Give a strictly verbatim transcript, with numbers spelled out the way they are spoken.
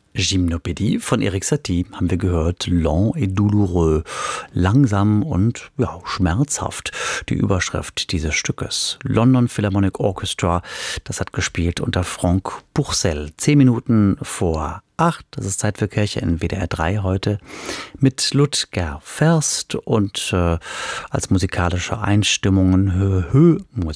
Gymnopédie von Erik Satie haben wir gehört. Lent et douloureux. Langsam und ja, schmerzhaft. Die Überschrift dieses Stückes. London Philharmonic Orchestra, das hat gespielt unter Franck Pourcel. Zehn Minuten vor acht, das ist Zeit für Kirche in W D R drei heute, mit Ludger Ferst und äh, als musikalische Einstimmungen Hö, Hö,